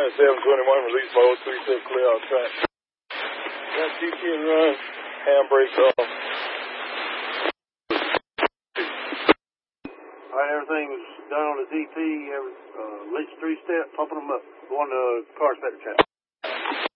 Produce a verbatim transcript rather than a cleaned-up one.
seven twenty-one, release mode, three step clear out track. Got G P and run, handbrake off. Alright, everything's done on the D P, every, uh, at least three step, pumping them up. Going to car inspector channel.